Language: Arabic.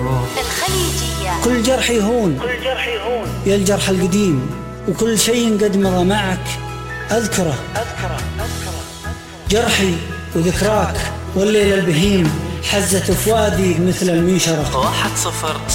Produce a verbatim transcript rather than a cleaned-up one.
الخليجية. كل جرح يهون، كل جرح يهون يا الجرح القديم، وكل شيء قد مضى معك أذكره أذكره أذكره جرحي وذكراك والليل البهيم حزت فؤادي مثل المنشرة. واحد صفر